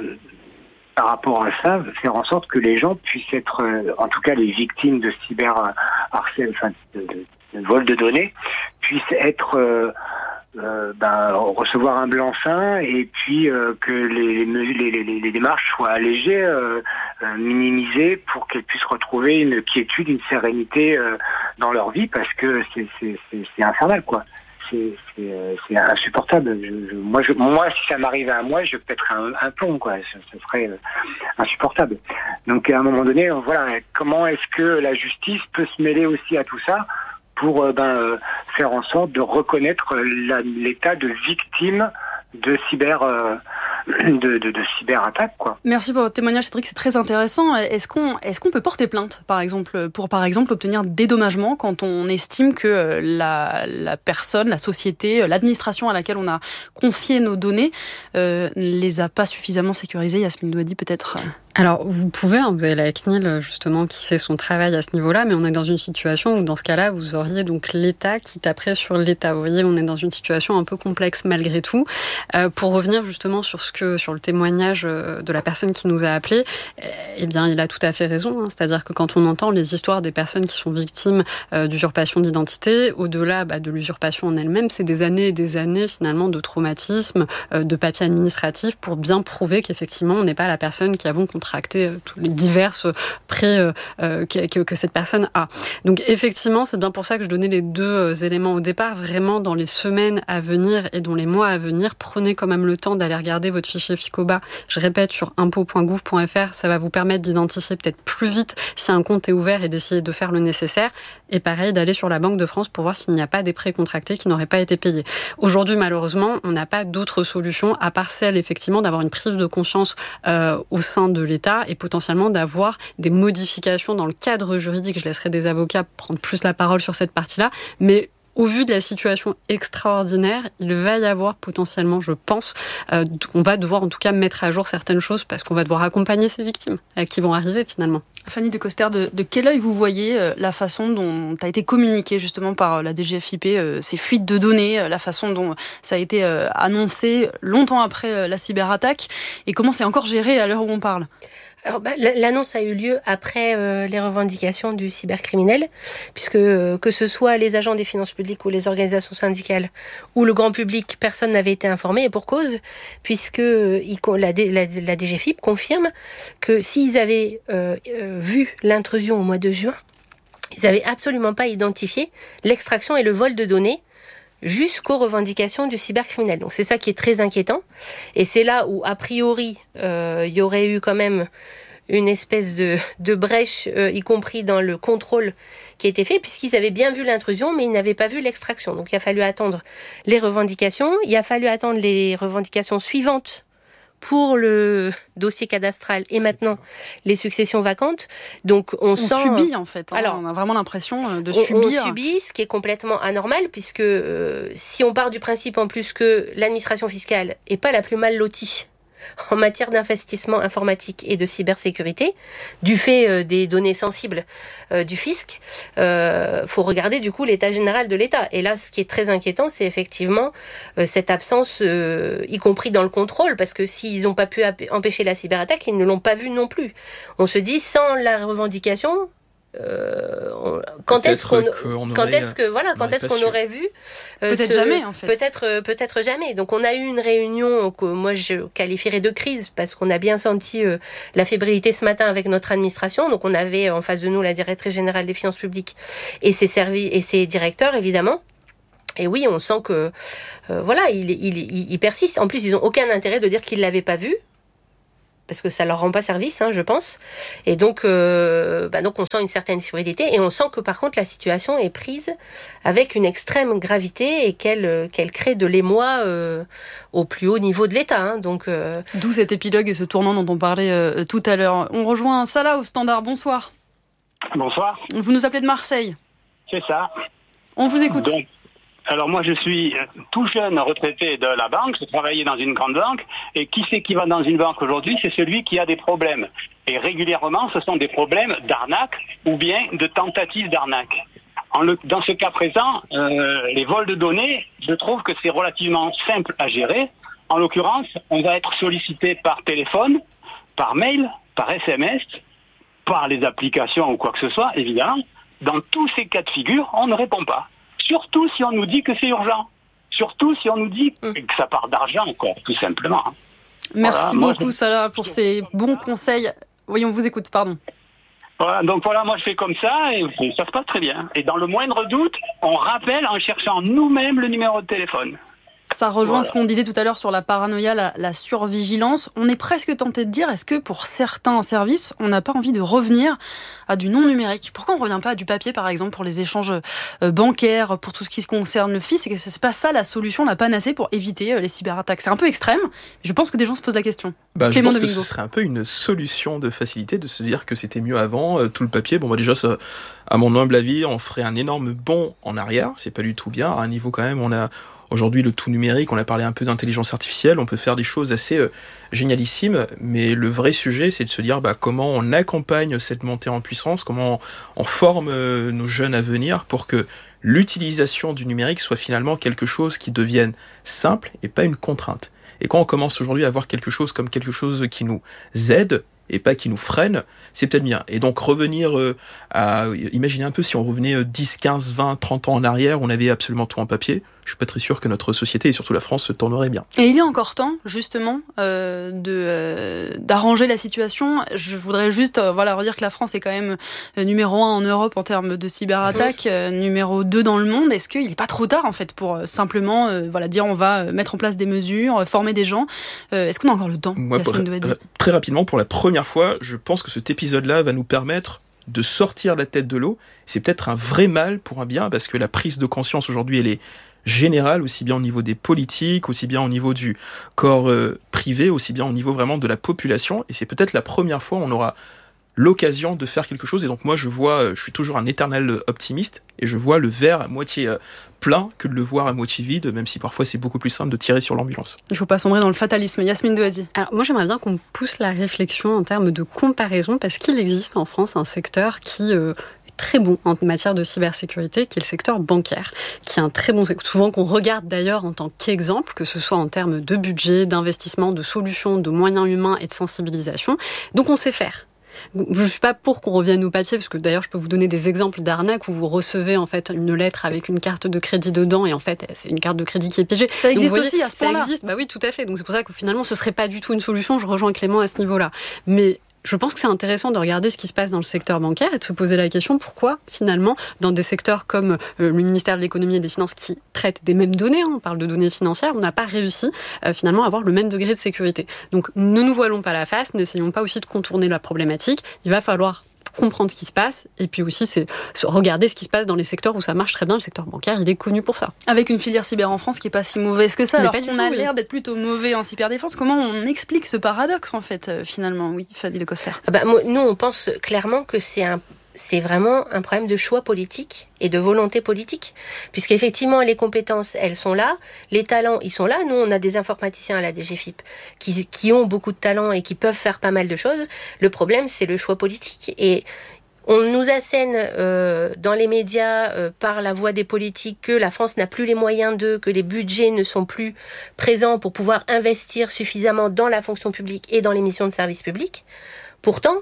par rapport à ça, faire en sorte que les gens puissent être, euh, en tout cas les victimes de cyberharcèlement, enfin de, de, de vol de données, puissent être, euh, euh, ben, recevoir un blanc-seing, et puis euh, que les, les, les, les démarches soient allégées, euh, euh, minimisées, pour qu'elles puissent retrouver une quiétude, une sérénité euh, dans leur vie, parce que c'est, c'est, c'est, c'est infernal, quoi. C'est, c'est, c'est insupportable. Je, je, moi, je, moi, si ça m'arrivait à moi, je pèterais un, un plomb, quoi. Ça, ça serait euh, insupportable. Donc, à un moment donné, voilà, comment est-ce que la justice peut se mêler aussi à tout ça pour euh, ben, euh, faire en sorte de reconnaître la, l'état de victime de cyber euh, de, de, de cyberattaque, quoi. Merci pour votre témoignage, Cédric, c'est très intéressant. Est-ce qu'on, est-ce qu'on peut porter plainte, par exemple, pour par exemple obtenir dédommagement quand on estime que la, la personne, la société, l'administration à laquelle on a confié nos données euh, ne les a pas suffisamment sécurisées? Yasmine Douadi, peut-être. Alors, vous pouvez, hein, vous avez la C N I L justement qui fait son travail à ce niveau-là, mais on est dans une situation où, dans ce cas-là, vous auriez donc l'État qui taperait sur l'État. Vous voyez, on est dans une situation un peu complexe malgré tout. Euh, pour revenir justement sur ce que, sur le témoignage de la personne qui nous a appelé, eh bien, il a tout à fait raison. Hein, c'est-à-dire que quand on entend les histoires des personnes qui sont victimes euh, d'usurpation d'identité, au-delà bah, de l'usurpation en elle-même, c'est des années et des années finalement de traumatisme, euh, de papier administratif pour bien prouver qu'effectivement, on n'est pas la personne qui avons contracté tous les diverses prêts euh, euh, que, que cette personne a. Donc effectivement, c'est bien pour ça que je donnais les deux euh, éléments au départ. Vraiment, dans les semaines à venir et dans les mois à venir, prenez quand même le temps d'aller regarder votre fichier FICOBA. Je répète, sur impôt point gouv point f r, ça va vous permettre d'identifier peut-être plus vite si un compte est ouvert et d'essayer de faire le nécessaire. Et pareil, d'aller sur la Banque de France pour voir s'il n'y a pas des prêts contractés qui n'auraient pas été payés. Aujourd'hui, malheureusement, on n'a pas d'autre solution à part celle, effectivement, d'avoir une prise de conscience euh, au sein de l'État et potentiellement d'avoir des modifications dans le cadre juridique. Je laisserai des avocats prendre plus la parole sur cette partie-là, mais au vu de la situation extraordinaire, il va y avoir potentiellement, je pense, euh, on va devoir en tout cas mettre à jour certaines choses parce qu'on va devoir accompagner ces victimes euh, qui vont arriver finalement. Fanny de Coster, de, de quel œil vous voyez euh, la façon dont a été communiqué justement par la D G F I P euh, ces fuites de données, euh, la façon dont ça a été euh, annoncé longtemps après euh, la cyberattaque, et comment c'est encore géré à l'heure où on parle? Alors, bah, l'annonce a eu lieu après euh, les revendications du cybercriminel, puisque euh, que ce soit les agents des finances publiques ou les organisations syndicales ou le grand public, personne n'avait été informé, et pour cause, puisque euh, il, la, la, la D G F I P confirme que s'ils avaient euh, euh, vu l'intrusion au mois de juin, ils n'avaient absolument pas identifié l'extraction et le vol de données jusqu'aux revendications du cybercriminel. Donc c'est ça qui est très inquiétant. Et c'est là où, a priori, euh, il y aurait eu quand même une espèce de, de brèche, euh, y compris dans le contrôle qui a été fait, puisqu'ils avaient bien vu l'intrusion, mais ils n'avaient pas vu l'extraction. Donc il a fallu attendre les revendications. Il a fallu attendre les revendications suivantes pour le dossier cadastral et maintenant les successions vacantes. Donc on, on sent, subit en fait. Hein, alors, on a vraiment l'impression de on, subir. On subit, ce qui est complètement anormal, puisque euh, si on part du principe en plus que l'administration fiscale est pas la plus mal lotie en matière d'investissement informatique et de cybersécurité, du fait euh, des données sensibles euh, du fisc, euh, faut regarder du coup l'état général de l'État. Et là, ce qui est très inquiétant, c'est effectivement euh, cette absence, euh, y compris dans le contrôle, parce que s'ils n'ont pas pu ap- empêcher la cyberattaque, ils ne l'ont pas vu non plus. On se dit, sans la revendication, euh, on, quand peut-être est-ce qu'on, qu'on quand aurait, est-ce que voilà, quand est-ce qu'on aurait vu euh, peut-être ce, jamais en fait. Peut-être, peut-être jamais. Donc on a eu une réunion que moi je qualifierais de crise parce qu'on a bien senti euh, la fébrilité ce matin avec notre administration. Donc on avait en face de nous la directrice générale des finances publiques et ses services et ses directeurs évidemment. Et oui, on sent que euh, voilà, il, il, il, il persiste. En plus, ils n'ont aucun intérêt de dire qu'ils ne l'avaient pas vu. Parce que ça ne leur rend pas service, hein, je pense. Et donc, euh, bah donc, on sent une certaine fébrilité et on sent que, par contre, la situation est prise avec une extrême gravité et qu'elle, qu'elle crée de l'émoi euh, au plus haut niveau de l'État. Hein, donc, euh... D'où cet épilogue et ce tournant dont on parlait euh, tout à l'heure. On rejoint Salah au standard. Bonsoir. Bonsoir. Vous nous appelez de Marseille. C'est ça. On vous écoute. Donc, alors moi je suis tout jeune retraité de la banque, j'ai travaillé dans une grande banque, et qui c'est qui va dans une banque aujourd'hui? C'est celui qui a des problèmes. Et régulièrement ce sont des problèmes d'arnaque ou bien de tentatives d'arnaque. En le, dans ce cas présent, euh, les vols de données, je trouve que c'est relativement simple à gérer. En l'occurrence, on va être sollicité par téléphone, par mail, par S M S, par les applications ou quoi que ce soit, évidemment. Dans tous ces cas de figure, on ne répond pas. Surtout si on nous dit que c'est urgent. Surtout si on nous dit que ça part d'argent, quoi, tout simplement. Merci voilà, beaucoup, je... Salah, pour ces bons conseils. Oui, on vous écoute, pardon. Voilà, donc voilà, moi je fais comme ça et ça se passe très bien. Et dans le moindre doute, on rappelle en cherchant nous-mêmes le numéro de téléphone. Ça rejoint voilà. ce qu'on disait tout à l'heure sur la paranoïa, la, la survigilance. On est presque tenté de dire, est-ce que pour certains services, on n'a pas envie de revenir à du non-numérique? Pourquoi on ne revient pas à du papier, par exemple, pour les échanges euh, bancaires, pour tout ce qui concerne le fisc? Et c'est pas ça la solution, la panacée pour éviter euh, les cyberattaques. C'est un peu extrême, mais je pense que des gens se posent la question. Bah, je pense que ce serait un peu une solution de facilité de se dire que c'était mieux avant, euh, tout le papier. Bon, bah déjà, ça, à mon humble avis, on ferait un énorme bond en arrière. C'est pas du tout bien. À un niveau quand même, on a... Aujourd'hui, le tout numérique, on a parlé un peu d'intelligence artificielle, on peut faire des choses assez euh, génialissimes, mais le vrai sujet, c'est de se dire bah, comment on accompagne cette montée en puissance, comment on, on forme euh, nos jeunes à venir pour que l'utilisation du numérique soit finalement quelque chose qui devienne simple et pas une contrainte. Et quand on commence aujourd'hui à voir quelque chose comme quelque chose qui nous aide, et pas qui nous freine, c'est peut-être bien. Et donc revenir euh, à... Imaginez un peu si on revenait dix, quinze, vingt, trente ans en arrière, on avait absolument tout en papier, je suis pas très sûr que notre société, et surtout la France, se tournerait bien. Et il est encore temps, justement, euh, de, euh, d'arranger la situation. Je voudrais juste euh, voilà, redire que la France est quand même euh, numéro un en Europe en termes de cyberattaques, euh, numéro deux dans le monde. Est-ce qu'il n'est pas trop tard, en fait, pour euh, simplement euh, voilà, dire on va mettre en place des mesures, euh, former des gens euh, Est-ce qu'on a encore le temps? Moi, pour, r- Très rapidement, pour la première fois, je pense que cet épisode-là va nous permettre de sortir la tête de l'eau. C'est peut-être un vrai mal pour un bien, parce que la prise de conscience aujourd'hui, elle est générale, aussi bien au niveau des politiques, aussi bien au niveau du corps euh, privé, aussi bien au niveau vraiment de la population. Et c'est peut-être la première fois où on aura l'occasion de faire quelque chose. Et donc moi, je vois, je suis toujours un éternel optimiste, et je vois le verre à moitié euh, plein que de le voir à moitié vide, même si parfois c'est beaucoup plus simple de tirer sur l'ambulance. Il ne faut pas sombrer dans le fatalisme. Yasmine Douadi. Alors moi, j'aimerais bien qu'on pousse la réflexion en termes de comparaison, parce qu'il existe en France un secteur qui... Euh, très bon en matière de cybersécurité, qui est le secteur bancaire, qui est un très bon secteur, souvent qu'on regarde d'ailleurs en tant qu'exemple, que ce soit en termes de budget, d'investissement, de solutions, de moyens humains et de sensibilisation. Donc on sait faire. Je ne suis pas pour qu'on revienne au papier, parce que d'ailleurs je peux vous donner des exemples d'arnaques où vous recevez en fait une lettre avec une carte de crédit dedans, et en fait c'est une carte de crédit qui est piégée. Ça existe voyez, aussi à ce point-là. Ça existe, bah oui, tout à fait. Donc c'est pour ça que finalement ce serait pas du tout une solution. Je rejoins Clément à ce niveau-là. Mais je pense que c'est intéressant de regarder ce qui se passe dans le secteur bancaire et de se poser la question pourquoi, finalement, dans des secteurs comme euh, le ministère de l'économie et des finances qui traite des mêmes données, hein, on parle de données financières, on n'a pas réussi euh, finalement à avoir le même degré de sécurité. Donc ne nous voilons pas la face, n'essayons pas aussi de contourner la problématique. Il va falloir comprendre ce qui se passe, et puis aussi c'est regarder ce qui se passe dans les secteurs où ça marche très bien. Le secteur bancaire, il est connu pour ça. Avec une filière cyber en France qui est pas si mauvaise que ça, mais alors qu'on a l'air d'être plutôt mauvais en cyberdéfense. Comment on explique ce paradoxe en fait, euh, finalement? Oui, Fabie Lecosler. Ah bah, moi, nous, on pense clairement que c'est un c'est vraiment un problème de choix politique et de volonté politique. Puisqu'effectivement, les compétences, elles sont là. Les talents, ils sont là. Nous, on a des informaticiens à la D G F I P qui, qui ont beaucoup de talents et qui peuvent faire pas mal de choses. Le problème, c'est le choix politique. Et on nous assène euh, dans les médias, euh, par la voix des politiques, que la France n'a plus les moyens d'eux, que les budgets ne sont plus présents pour pouvoir investir suffisamment dans la fonction publique et dans les missions de service public. Pourtant,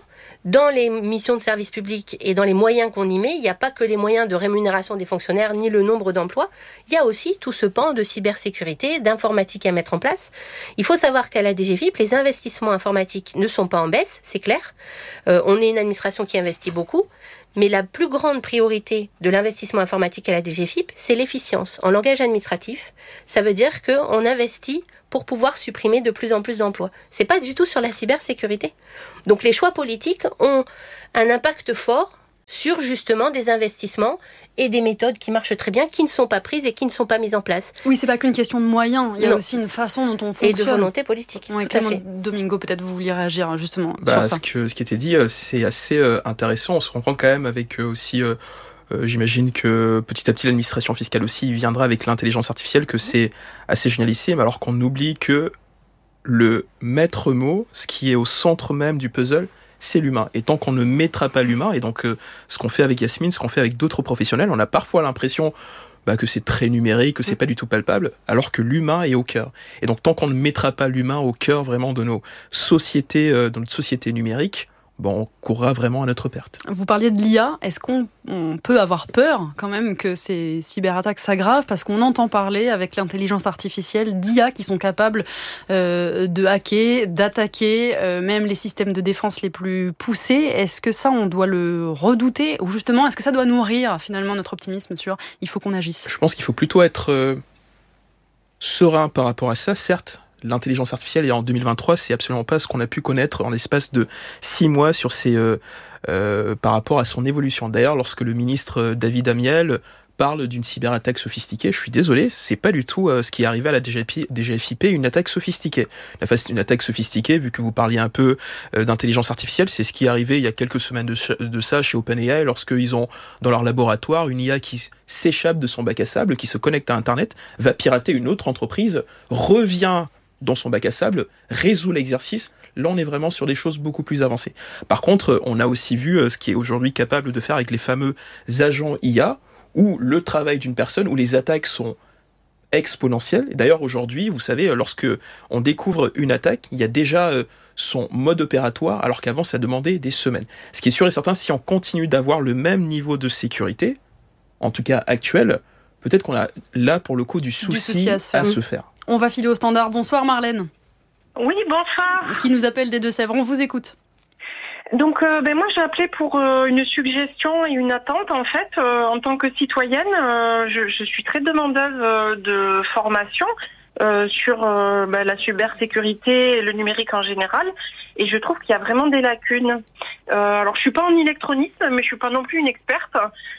dans les missions de service public et dans les moyens qu'on y met, il n'y a pas que les moyens de rémunération des fonctionnaires ni le nombre d'emplois. Il y a aussi tout ce pan de cybersécurité, d'informatique à mettre en place. Il faut savoir qu'à la D G F I P, les investissements informatiques ne sont pas en baisse, c'est clair. Euh, on est une administration qui investit beaucoup. Mais la plus grande priorité de l'investissement informatique à la D G F I P, c'est l'efficience. En langage administratif, ça veut dire qu'on investit pour pouvoir supprimer de plus en plus d'emplois. C'est pas du tout sur la cybersécurité. Donc les choix politiques ont un impact fort sur justement des investissements et des méthodes qui marchent très bien, qui ne sont pas prises et qui ne sont pas mises en place. Oui, c'est pas qu'une question de moyens, il y a non. aussi une façon dont on fonctionne. Et de volonté politique. Oui, tout à fait. Domingo, peut-être vous vouliez réagir justement bah, sur ça. Ce, que, ce qui était dit, c'est assez euh, intéressant. On se comprend quand même avec euh, aussi... Euh, euh, j'imagine que petit à petit l'administration fiscale aussi viendra avec l'intelligence artificielle, que c'est assez génialissime, alors qu'on oublie que le maître mot, ce qui est au centre même du puzzle, c'est l'humain. Et tant qu'on ne mettra pas l'humain, et donc euh, ce qu'on fait avec Yasmine, ce qu'on fait avec d'autres professionnels, on a parfois l'impression bah, que c'est très numérique, que c'est pas du tout palpable, alors que l'humain est au cœur. Et donc tant qu'on ne mettra pas l'humain au cœur vraiment de nos sociétés, euh, de notre société numérique, bon, on courra vraiment à notre perte. Vous parliez de l'I A, est-ce qu'on on peut avoir peur quand même que ces cyberattaques s'aggravent, parce qu'on entend parler avec l'intelligence artificielle d'I A qui sont capables euh, de hacker, d'attaquer euh, même les systèmes de défense les plus poussés. Est-ce que ça, on doit le redouter, ou justement, est-ce que ça doit nourrir finalement notre optimisme sur « il faut qu'on agisse » ? Je pense qu'il faut plutôt être euh, serein par rapport à ça, certes. L'intelligence artificielle, et en deux mille vingt-trois, c'est absolument pas ce qu'on a pu connaître en l'espace de six mois sur ces, euh, euh, par rapport à son évolution. D'ailleurs, lorsque le ministre David Amiel parle d'une cyberattaque sophistiquée, je suis désolé, c'est pas du tout euh, ce qui est arrivé à la D G F I P, une attaque sophistiquée. La phase, une attaque sophistiquée, vu que vous parliez un peu euh, d'intelligence artificielle, c'est ce qui est arrivé il y a quelques semaines de, ch- de ça chez OpenAI, lorsqu'ils ont dans leur laboratoire une I A qui s'échappe de son bac à sable, qui se connecte à Internet, va pirater une autre entreprise, revient dans son bac à sable, résout l'exercice. Là, on est vraiment sur des choses beaucoup plus avancées. Par contre, on a aussi vu ce qui est aujourd'hui capable de faire avec les fameux agents I A, où le travail d'une personne, où les attaques sont exponentielles. Et d'ailleurs, aujourd'hui, vous savez, lorsque on découvre une attaque, il y a déjà son mode opératoire, alors qu'avant, ça demandait des semaines. Ce qui est sûr et certain, si on continue d'avoir le même niveau de sécurité, en tout cas actuel, peut-être qu'on a là, pour le coup, du souci, du souci à, se faire. à se faire. On va filer au standard. Bonsoir Marlène. Oui, bonsoir. Qui nous appelle des Deux-Sèvres. On vous écoute. Donc, euh, ben moi, j'ai appelé pour euh, une suggestion et une attente. En fait, euh, en tant que citoyenne, euh, je, je suis très demandeuse euh, de formation euh, sur euh, ben, la cybersécurité et le numérique en général. Et je trouve qu'il y a vraiment des lacunes. Euh, alors, je suis pas en électronisme, mais je suis pas non plus une experte.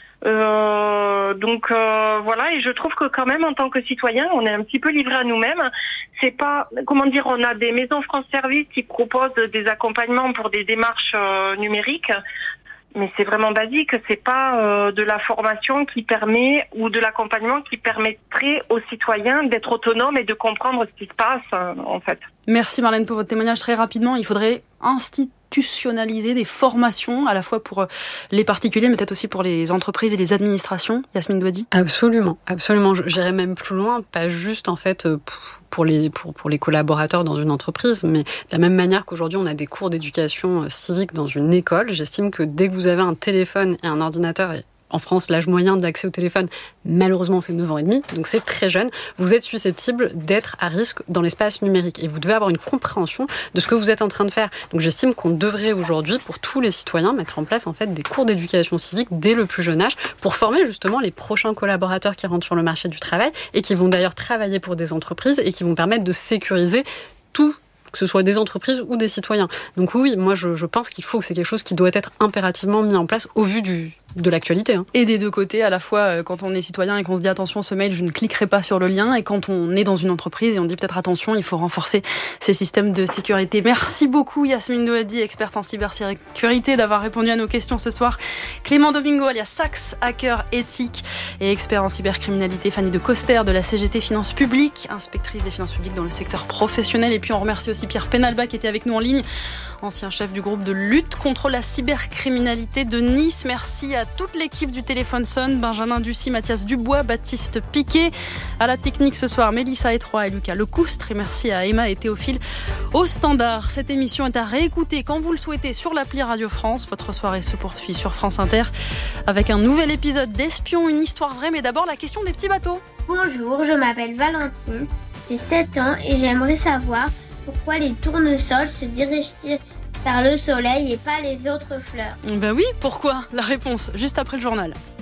Euh, donc euh, voilà, et je trouve que quand même en tant que citoyen, on est un petit peu livré à nous-mêmes. C'est pas, comment dire, on a des maisons France Service qui proposent des accompagnements pour des démarches euh, numériques, mais c'est vraiment basique. C'est pas euh, de la formation qui permet ou de l'accompagnement qui permettrait aux citoyens d'être autonomes et de comprendre ce qui se passe euh, en fait. Merci Marlène pour votre témoignage. Très rapidement, il faudrait institutionnaliser des formations à la fois pour les particuliers mais peut-être aussi pour les entreprises et les administrations. Yasmine Douadi. Absolument, absolument. J'irais même plus loin, pas juste en fait pour les, pour, pour les collaborateurs dans une entreprise, mais de la même manière qu'aujourd'hui on a des cours d'éducation civique dans une école, j'estime que dès que vous avez un téléphone et un ordinateur, et en France, l'âge moyen d'accès au téléphone, malheureusement, c'est neuf ans et demi, donc c'est très jeune. Vous êtes susceptible d'être à risque dans l'espace numérique et vous devez avoir une compréhension de ce que vous êtes en train de faire. Donc j'estime qu'on devrait aujourd'hui, pour tous les citoyens, mettre en place en fait des cours d'éducation civique dès le plus jeune âge pour former justement les prochains collaborateurs qui rentrent sur le marché du travail et qui vont d'ailleurs travailler pour des entreprises et qui vont permettre de sécuriser tout, que ce soit des entreprises ou des citoyens. Donc oui, moi je, je pense qu'il faut que c'est quelque chose qui doit être impérativement mis en place au vu du, de l'actualité. Hein. Et des deux côtés, à la fois quand on est citoyen et qu'on se dit attention, ce mail, je ne cliquerai pas sur le lien, et quand on est dans une entreprise et on dit peut-être attention, il faut renforcer ces systèmes de sécurité. Merci beaucoup Yasmine Douadi, experte en cybersécurité, d'avoir répondu à nos questions ce soir. Clément Domingo, alias Sax, hacker éthique et expert en cybercriminalité. Fanny de Coster de la C G T Finances Publiques, inspectrice des finances publiques dans le secteur professionnel. Et puis on remercie aussi Pierre Penalba qui était avec nous en ligne ancien chef du groupe de lutte contre la cybercriminalité de Nice. Merci à toute l'équipe du Téléphone sonne, Benjamin Ducy, Mathias Dubois, Baptiste Piquet. À la technique ce soir, Mélissa Etroy et Lucas Lecoustre. Et merci à Emma et Théophile au standard. Cette émission est à réécouter quand vous le souhaitez sur l'appli Radio France. Votre soirée se poursuit sur France Inter avec un nouvel épisode d'Espion, une histoire vraie. Mais d'abord, la question des petits bateaux. Bonjour, je m'appelle Valentine, j'ai sept ans et j'aimerais savoir pourquoi les tournesols se dirigent-ils vers le soleil et pas les autres fleurs. Ben oui, pourquoi ? La réponse, juste après le journal.